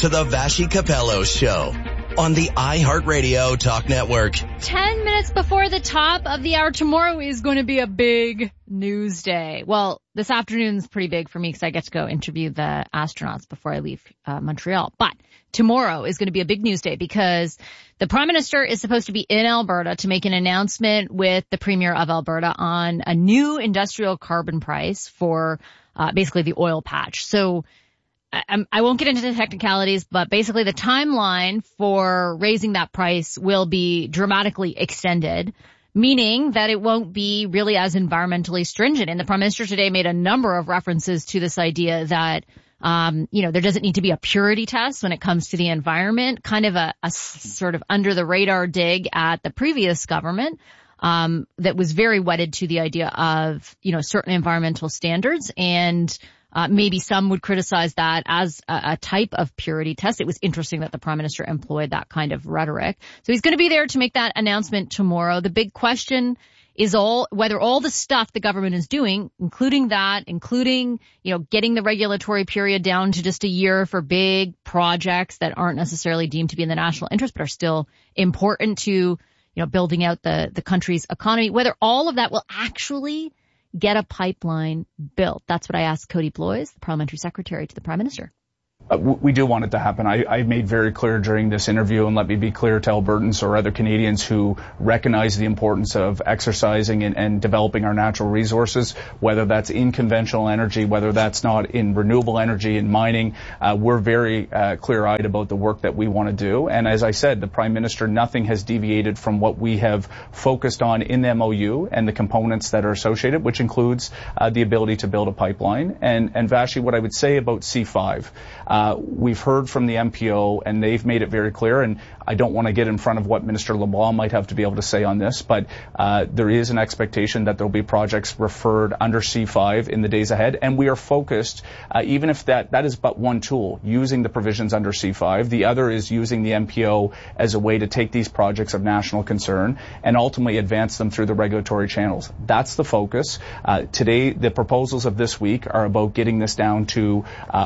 to the Vassy Capello Show on the iHeartRadio Talk Network. 10 minutes before the top of the hour, tomorrow is going to be a big news day. Well, this afternoon is pretty big for me because I get to go interview the astronauts before I leave Montreal. But tomorrow is going to be a big news day because the Prime Minister is supposed to be in Alberta to make an announcement with the Premier of Alberta on a new industrial carbon price for basically the oil patch. So I won't get into the technicalities, but basically the timeline for raising that price will be dramatically extended, meaning that it won't be really as environmentally stringent. And the Prime Minister today made a number of references to this idea that, there doesn't need to be a purity test when it comes to the environment, kind of a sort of under the radar dig at the previous government, that was very wedded to the idea of, certain environmental standards. And maybe some would criticize that as a type of purity test. It was interesting that the Prime Minister employed that kind of rhetoric. So he's going to be there to make that announcement tomorrow. The big question is whether all the stuff the government is doing, including getting the regulatory period down to just a year for big projects that aren't necessarily deemed to be in the national interest, but are still important to, building out the country's economy, whether all of that will actually get a pipeline built. That's what I asked Cody Bloys, the parliamentary secretary to the Prime Minister. We do want it to happen. I made very clear during this interview, and let me be clear to Albertans or other Canadians who recognize the importance of exercising and developing our natural resources, whether that's in conventional energy, whether that's not in renewable energy and mining. We're very clear-eyed about the work that we want to do. And as I said, the Prime Minister, nothing has deviated from what we have focused on in the MOU and the components that are associated, which includes the ability to build a pipeline. And Vassy, what I would say about C5, we've heard from the MPO, and they've made it very clear, and I don't want to get in front of what Minister LeBlanc might have to be able to say on this, but there is an expectation that there will be projects referred under C5 in the days ahead, and we are focused, even if that is but one tool, using the provisions under C5. The other is using the MPO as a way to take these projects of national concern and ultimately advance them through the regulatory channels. That's the focus. Today, the proposals of this week are about getting this down to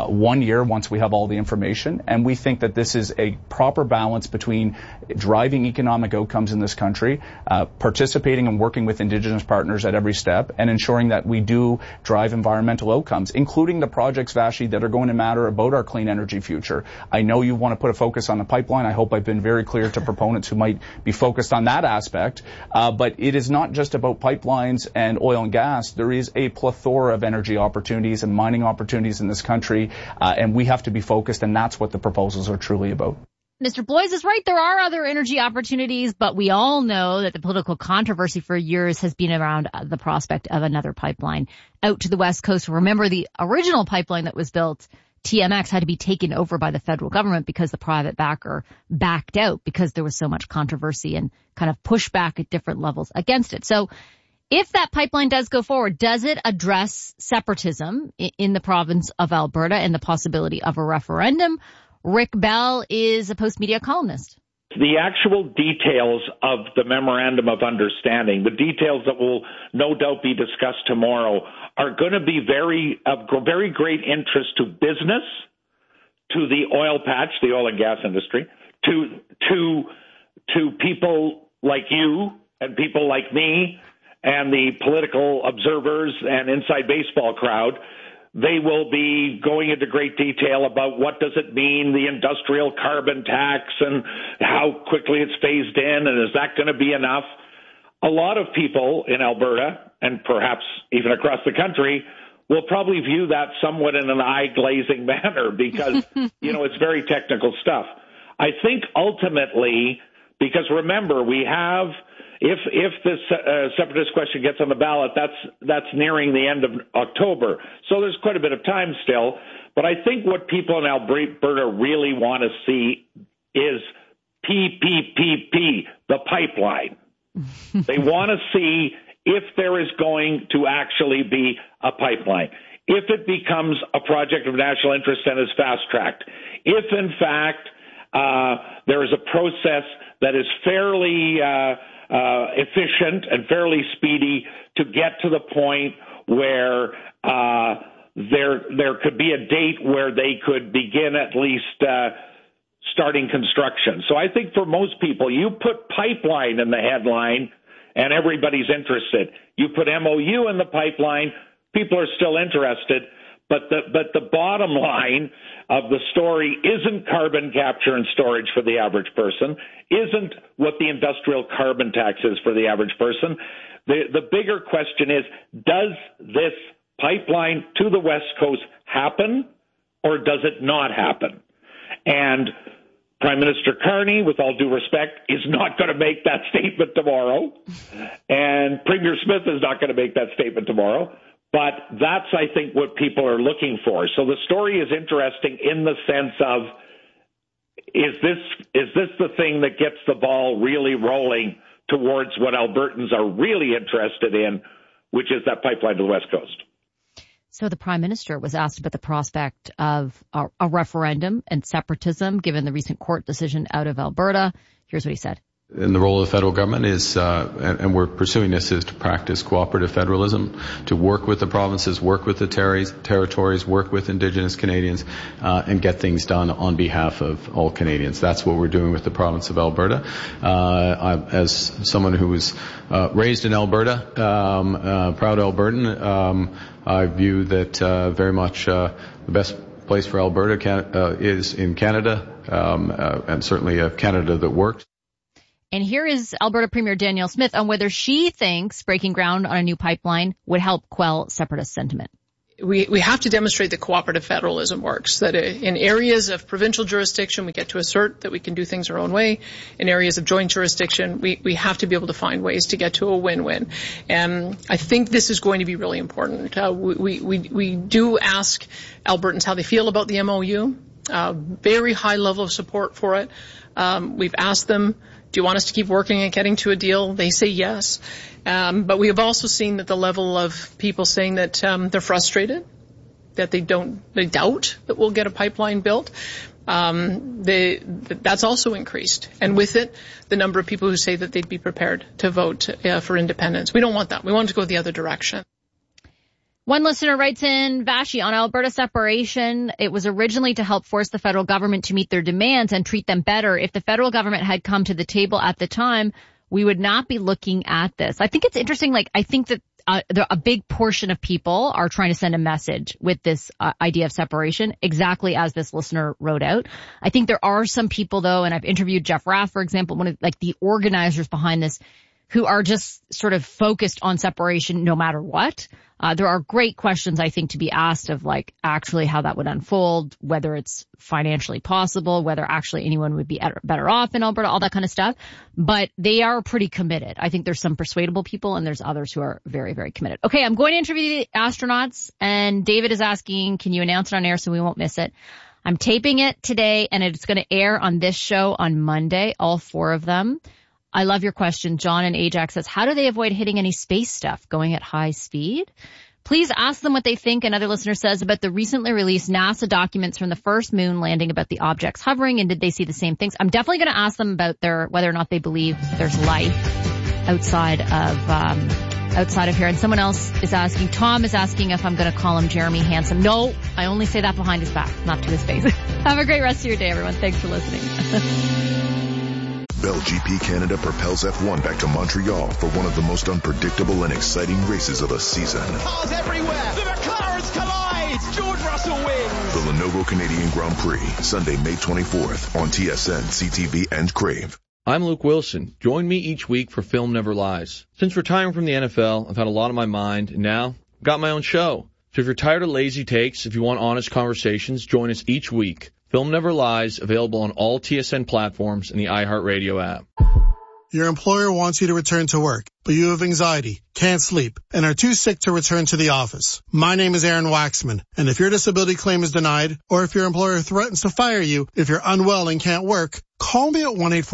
1 year once we have all the information, and we think that this is a proper balance between driving economic outcomes in this country, participating and working with Indigenous partners at every step, and ensuring that we do drive environmental outcomes, including the projects, Vassy, that are going to matter about our clean energy future. I know you want to put a focus on the pipeline. I hope I've been very clear to proponents who might be focused on that aspect, but it is not just about pipelines and oil and gas. There is a plethora of energy opportunities and mining opportunities in this country, and we have to be focused, and that's what the proposals are truly about. Mr. Bloys is right. There are other energy opportunities, but we all know that the political controversy for years has been around the prospect of another pipeline out to the West Coast. Remember, the original pipeline that was built, TMX, had to be taken over by the federal government because the private backer backed out because there was so much controversy and kind of pushback at different levels against it. So if that pipeline does go forward, does it address separatism in the province of Alberta and the possibility of a referendum? Rick Bell is a Post-Media columnist. The actual details of the Memorandum of Understanding, the details that will no doubt be discussed tomorrow, are going to be of very great interest to business, to the oil patch, the oil and gas industry, to people like you and people like me and the political observers and inside baseball crowd. They will be going into great detail about what does it mean, the industrial carbon tax, and how quickly it's phased in, and is that going to be enough? A lot of people in Alberta, and perhaps even across the country, will probably view that somewhat in an eye-glazing manner because, it's very technical stuff. I think ultimately, because remember, we have... If this separatist question gets on the ballot, that's nearing the end of October. So there's quite a bit of time still. But I think what people in Alberta really want to see is PPPP, the pipeline. They want to see if there is going to actually be a pipeline, if it becomes a project of national interest and is fast-tracked, if, in fact, there is a process that is fairly efficient and fairly speedy to get to the point where there could be a date where they could begin at least starting construction. So I think for most people, you put pipeline in the headline and everybody's interested. You put MOU in the pipeline, people are still interested. But the bottom line of the story isn't carbon capture and storage for the average person, isn't what the industrial carbon tax is for the average person. The bigger question is, does this pipeline to the West Coast happen or does it not happen? And Prime Minister Carney, with all due respect, is not going to make that statement tomorrow. And Premier Smith is not going to make that statement tomorrow. But that's, I think, what people are looking for. So the story is interesting in the sense of, is this the thing that gets the ball really rolling towards what Albertans are really interested in, which is that pipeline to the West Coast? So the Prime Minister was asked about the prospect of a referendum and separatism given the recent court decision out of Alberta. Here's what he said. And the role of the federal government is, and we're pursuing this, is to practice cooperative federalism, to work with the provinces, work with the territories, work with Indigenous Canadians, and get things done on behalf of all Canadians. That's what we're doing with the province of Alberta. As someone who was raised in Alberta, proud Albertan, I view that very much the best place for Alberta is in Canada, and certainly a Canada that works. And here is Alberta Premier Danielle Smith on whether she thinks breaking ground on a new pipeline would help quell separatist sentiment. We have to demonstrate that cooperative federalism works, that in areas of provincial jurisdiction, we get to assert that we can do things our own way. In areas of joint jurisdiction, we have to be able to find ways to get to a win-win. And I think this is going to be really important. We do ask Albertans how they feel about the MOU, very high level of support for it. We've asked them, do you want us to keep working and getting to a deal? They say yes. But we have also seen that the level of people saying that they're frustrated, that they doubt that we'll get a pipeline built. That's also increased. And with it, the number of people who say that they'd be prepared to vote for independence. We don't want that. We want it to go the other direction. One listener writes in, Vashi, on Alberta separation, it was originally to help force the federal government to meet their demands and treat them better. If the federal government had come to the table at the time, we would not be looking at this. I think it's interesting. I think that a big portion of people are trying to send a message with this idea of separation, exactly as this listener wrote out. I think there are some people, though, and I've interviewed Jeff Raff, for example, one of the organizers behind this, who are just sort of focused on separation no matter what. There are great questions, I think, to be asked of actually how that would unfold, whether it's financially possible, whether actually anyone would be better off in Alberta, all that kind of stuff. But they are pretty committed. I think there's some persuadable people and there's others who are very, very committed. Okay, I'm going to interview the astronauts, and David is asking, can you announce it on air so we won't miss it? I'm taping it today and it's going to air on this show on Monday, all 4 of them. I love your question. John in Ajax says, how do they avoid hitting any space stuff going at high speed? Please ask them what they think. Another listener says about the recently released NASA documents from the first moon landing about the objects hovering, and did they see the same things? I'm definitely going to ask them about whether or not they believe there's life outside of here. And someone else is asking, Tom is asking if I'm going to call him Jeremy Handsome. No, I only say that behind his back, not to his face. Have a great rest of your day, everyone. Thanks for listening. Bell GP Canada propels F1 back to Montreal for one of the most unpredictable and exciting races of the season. Cars everywhere! The McLarens collide! George Russell wins! The Lenovo Canadian Grand Prix, Sunday, May 24th on TSN, CTV, and Crave. I'm Luke Wilson. Join me each week for Film Never Lies. Since retiring from the NFL, I've had a lot on my mind, and now I've got my own show. So if you're tired of lazy takes, if you want honest conversations, join us each week. Film Never Lies, available on all TSN platforms and the iHeartRadio app. Your employer wants you to return to work, but you have anxiety, can't sleep, and are too sick to return to the office. My name is Aaron Waxman, and if your disability claim is denied, or if your employer threatens to fire you if you're unwell and can't work, call me at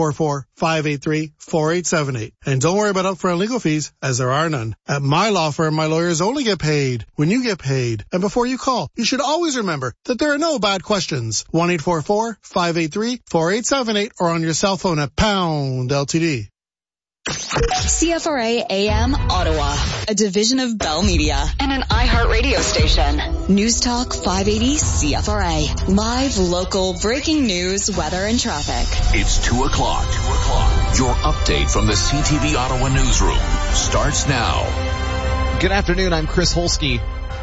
1-844-583-4878. And don't worry about upfront legal fees, as there are none. At my law firm, my lawyers only get paid when you get paid. And before you call, you should always remember that there are no bad questions. 1-844-583-4878 or on your cell phone at # LTD. CFRA AM Ottawa, a division of Bell Media and an iHeart radio station. News Talk 580 CFRA. Live, local, breaking news, weather, and traffic. It's 2 o'clock. Your update from the CTV Ottawa newsroom starts now. Good afternoon. I'm Chris Holsky.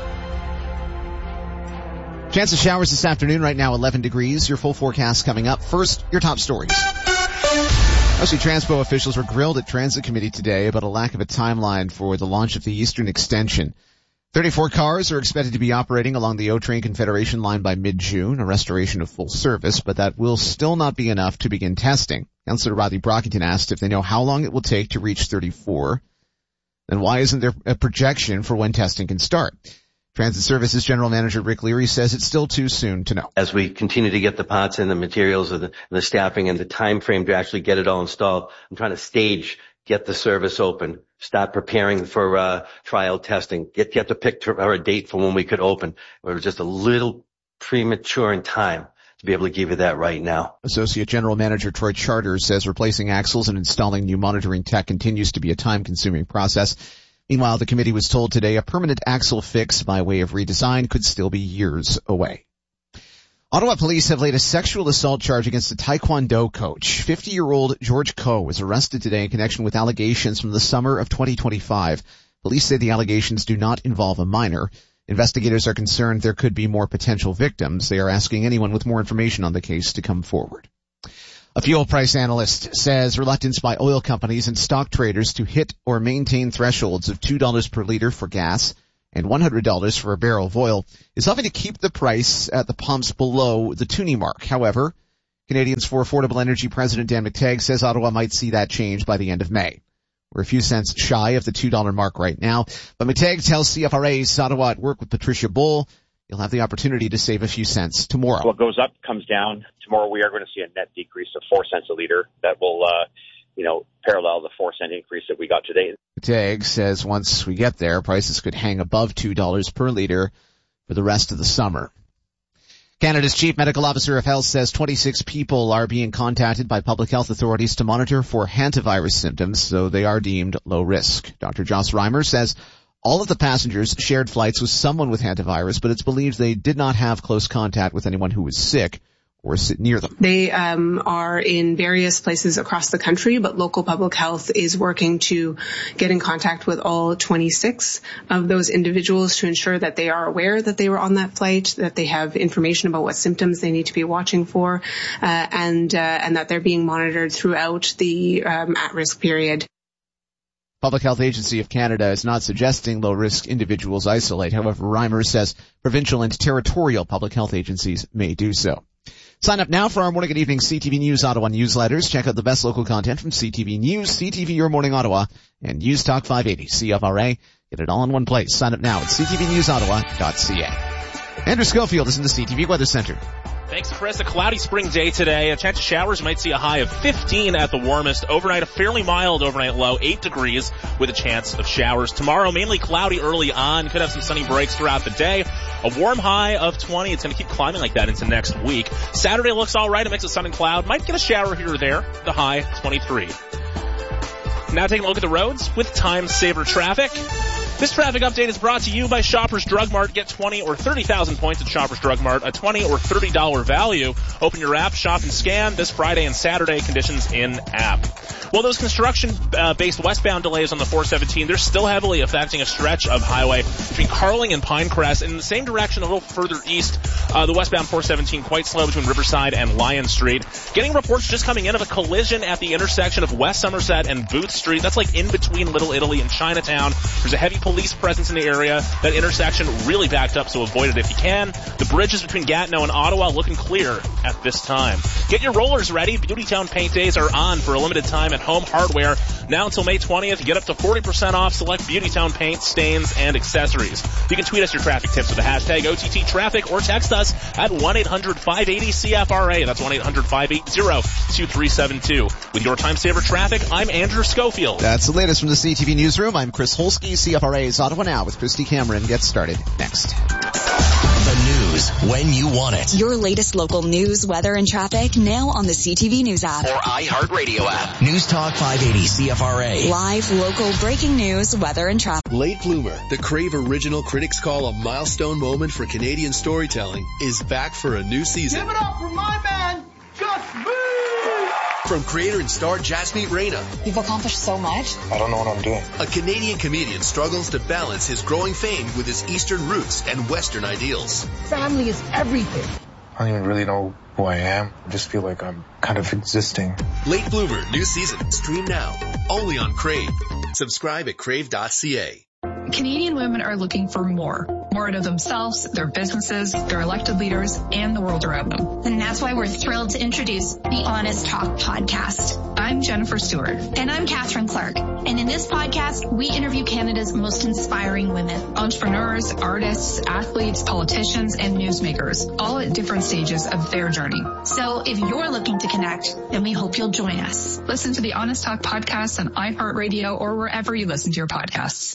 Chance of showers this afternoon. Right now 11 degrees. Your full forecast coming up. First, your top stories. Mostly Transpo officials were grilled at Transit Committee today about a lack of a timeline for the launch of the Eastern Extension. 34 cars are expected to be operating along the O-Train Confederation line by mid-June, a restoration of full service, but that will still not be enough to begin testing. Councillor Riley Brockington asked if they know how long it will take to reach 34. Then why isn't there a projection for when testing can start? Transit Services General Manager Rick Leary says it's still too soon to know. As we continue to get the pots and the materials and the staffing and the time frame to actually get it all installed, I'm trying to get the service open, start preparing for trial testing, get to pick a date for when we could open. We're just a little premature in time to be able to give you that right now. Associate General Manager Troy Charters says replacing axles and installing new monitoring tech continues to be a time-consuming process. Meanwhile, the committee was told today a permanent axle fix by way of redesign could still be years away. Ottawa police have laid a sexual assault charge against a Taekwondo coach. 50-year-old George Coe was arrested today in connection with allegations from the summer of 2025. Police say the allegations do not involve a minor. Investigators are concerned there could be more potential victims. They are asking anyone with more information on the case to come forward. A fuel price analyst says reluctance by oil companies and stock traders to hit or maintain thresholds of $2 per liter for gas and $100 for a barrel of oil is helping to keep the price at the pumps below the toonie mark. However, Canadians for Affordable Energy President Dan McTagg says Ottawa might see that change by the end of May. We're a few cents shy of the $2 mark right now, but McTagg tells CFRA's Ottawa at Work with Patricia Bull you'll have the opportunity to save a few cents tomorrow. What goes up comes down. Tomorrow we are going to see a net decrease of 4 cents a liter that will, parallel the 4 cent increase that we got today. McTagg says once we get there, prices could hang above $2 per liter for the rest of the summer. Canada's Chief Medical Officer of Health says 26 people are being contacted by public health authorities to monitor for hantavirus symptoms, so they are deemed low risk. Dr. Joss Reimer says all of the passengers shared flights with someone with hantavirus, but it's believed they did not have close contact with anyone who was sick or sit near them. They are in various places across the country, but local public health is working to get in contact with all 26 of those individuals to ensure that they are aware that they were on that flight, that they have information about what symptoms they need to be watching for, and that they're being monitored throughout the at-risk period. Public Health Agency of Canada is not suggesting low-risk individuals isolate. However, Reimer says provincial and territorial public health agencies may do so. Sign up now for our morning and evening CTV News Ottawa newsletters. Check out the best local content from CTV News, CTV Your Morning Ottawa, and News Talk 580 CFRA. Get it all in one place. Sign up now at ctvnewsottawa.ca. Andrew Schofield is in the CTV Weather Center. Thanks, Chris. A cloudy spring day today. A chance of showers. Might see a high of 15 at the warmest. Overnight, a fairly mild overnight low, 8 degrees with a chance of showers. Tomorrow, mainly cloudy early on. Could have some sunny breaks throughout the day. A warm high of 20. It's going to keep climbing like that into next week. Saturday looks all right. A mix of sun and cloud. Might get a shower here or there. The high, 23. Now taking a look at the roads with Time Saver Traffic. This traffic update is brought to you by Shoppers Drug Mart. Get 20 or 30,000 points at Shoppers Drug Mart. A $20 or $30 value. Open your app, shop and scan this Friday and Saturday. Conditions in app. Well, those construction-based westbound delays on the 417, they're still heavily affecting a stretch of highway between Carling and Pinecrest. And in the same direction, a little further east, the westbound 417 quite slow between Riverside and Lyon Street. Getting reports just coming in of a collision at the intersection of West Somerset and Booth Street. That's like in between Little Italy and Chinatown. There's a heavy police presence in the area. That intersection really backed up, so avoid it if you can. The bridges between Gatineau and Ottawa looking clear at this time. Get your rollers ready. Beautytown Paint Days are on for a limited time at Home Hardware. Now until May 20th, get up to 40% off select Beautytown paint, stains, and accessories. You can tweet us your traffic tips with the hashtag OTT Traffic or text us at 1-800-580-CFRA. That's 1-800-580-2372. With your Time Saver Traffic, I'm Andrew Schofield. That's the latest from the CTV Newsroom. I'm Chris Holsky. CFRA's Ottawa Now with Christy Cameron gets started next. The news when you want it. Your latest local news, weather, and traffic now on the CTV News app. Or iHeartRadio app. News Talk 580 CFRA. Live, local, breaking news, weather, and traffic. Late Bloomer, the Crave original critics call a milestone moment for Canadian storytelling, is back for a new season. Give it up for my man, Gus Boo! From creator and star Jasmeet Reyna. You've accomplished so much. I don't know what I'm doing. A Canadian comedian struggles to balance his growing fame with his Eastern roots and Western ideals. Family is everything. I don't even really know who I am. I just feel like I'm kind of existing. Late Bloomer, new season. Stream now. Only on Crave. Subscribe at crave.ca. Canadian women are looking for more out of themselves, their businesses, their elected leaders, and the world around them. And that's why we're thrilled to introduce the Honest Talk podcast. I'm Jennifer Stewart. And I'm Catherine Clark. And in this podcast, we interview Canada's most inspiring women. Entrepreneurs, artists, athletes, politicians, and newsmakers, all at different stages of their journey. So if you're looking to connect, then we hope you'll join us. Listen to the Honest Talk podcast on iHeartRadio or wherever you listen to your podcasts.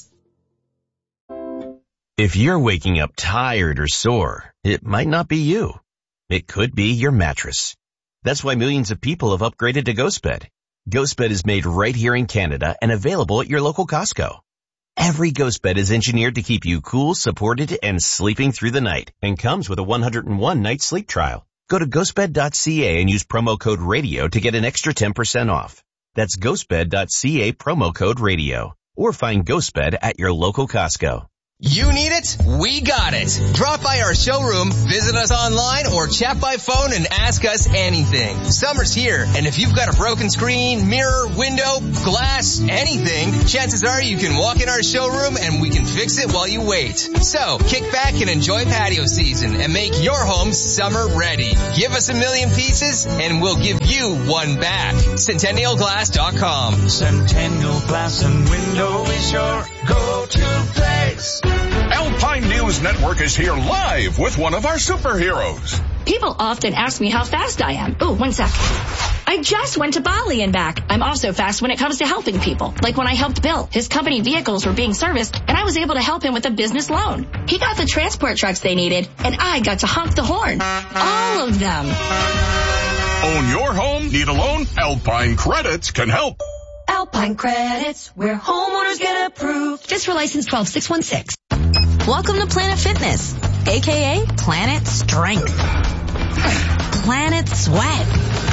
If you're waking up tired or sore, it might not be you. It could be your mattress. That's why millions of people have upgraded to GhostBed. GhostBed is made right here in Canada and available at your local Costco. Every GhostBed is engineered to keep you cool, supported, and sleeping through the night, and comes with a 101-night sleep trial. Go to ghostbed.ca and use promo code RADIO to get an extra 10% off. That's ghostbed.ca promo code RADIO. Or find GhostBed at your local Costco. You need it? We got it. Drop by our showroom, visit us online, or chat by phone and ask us anything. Summer's here, and if you've got a broken screen, mirror, window, glass, anything, chances are you can walk in our showroom and we can fix it while you wait. So, kick back and enjoy patio season and make your home summer ready. Give us 1 million pieces and we'll give you one back. CentennialGlass.com. Centennial Glass and Window is your go-to place. Alpine News Network is here live with one of our superheroes. People often ask me how fast I am. Oh, 1 sec. I just went to Bali and back. I'm also fast when it comes to helping people. Like when I helped Bill. His company vehicles were being serviced, and I was able to help him with a business loan. He got the transport trucks they needed, and I got to honk the horn. All of them. Own your home? Need a loan? Alpine Credits can help. Alpine Credits, where homeowners get approved. Just for license 12616. Welcome to Planet Fitness, aka Planet Strength, Planet Sweat,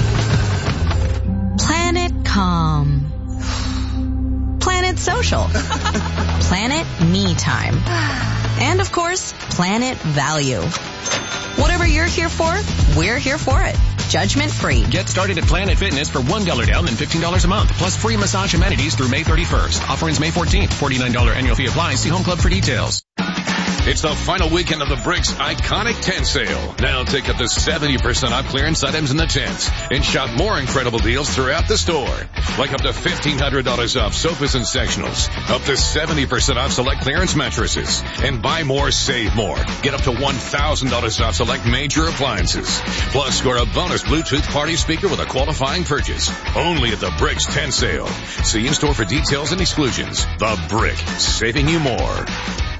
Planet Calm, Planet Social, Planet Me Time, and of course, Planet Value. Whatever you're here for, we're here for it. Judgment free. Get started at Planet Fitness for $1 down and $15 a month, plus free massage amenities through May 31st. Offer ends May 14th. $49 annual fee applies. See Home Club for details. It's the final weekend of the Bricks Iconic Tent Sale. Now take up to 70% off clearance items in the tents and shop more incredible deals throughout the store. Like up to $1,500 off sofas and sectionals, up to 70% off select clearance mattresses, and buy more, save more. Get up to $1,000 off select major appliances. Plus, score a bonus Bluetooth party speaker with a qualifying purchase. Only at the Bricks Tent Sale. See in-store for details and exclusions. The Brick, saving you more.